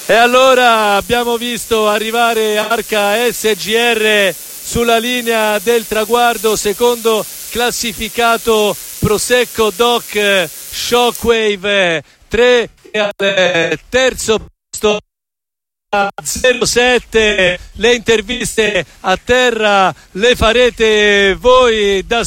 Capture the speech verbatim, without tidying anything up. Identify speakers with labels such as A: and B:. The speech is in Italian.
A: E allora abbiamo visto arrivare Arca S G R sulla linea del traguardo, secondo classificato Prosecco Doc Shockwave, tre al terzo posto zero sette. Le interviste a terra le farete voi da